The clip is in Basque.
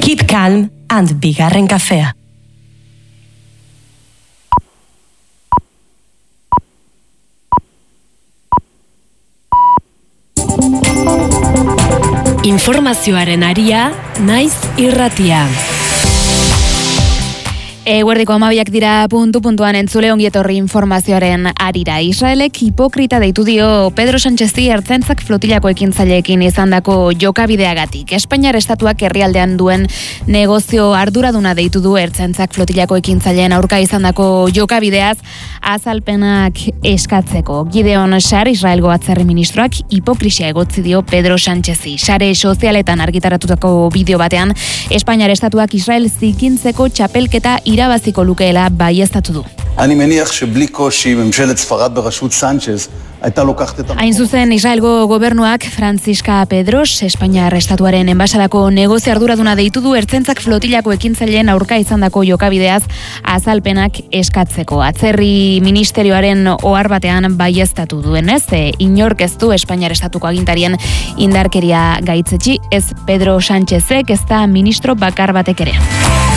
Keep calm and bigarren kafea. Informazioaren aria, naiz irratia. Eguerdiko 12 dira puntuan entzule ongietorri informazioaren arira. Israelek hipokrita deitu dio Pedro Sánchezi ertzaintzak flotilako ekintzaileekin izandako jokabideagatik. Espainiar estatuak herrialdean duen negozio arduraduna deitu du ertzaintzak flotilako ekintzaileen aurka izandako jokabideaz azalpenak eskatzeko. Gideon Sar, Israelgo atzerri ministroak hipokrisia egotzi dio Pedro Sánchezi. Sare sozialetan argitaratutako bideo batean, Espainiar estatuak Israel zikintzeko txapelketa irabaziko lukeela baieztatu du. Hain zuzen, Israelgo gobernuak Franziska Pedros, Espainiar estatuaren enbasadako negozio arduraduna deitu du ertzaintzak flotilako ekintzaileen aurka izandako jokabideaz azalpenak eskatzeko. Atzerri ministerioaren ohar batean baieztatu duenez, inork ez du Espainiar estatuko agintarien indarkeria gaitzetsi, ez Pedro Sánchezek, ez da ministro bakar batek ere.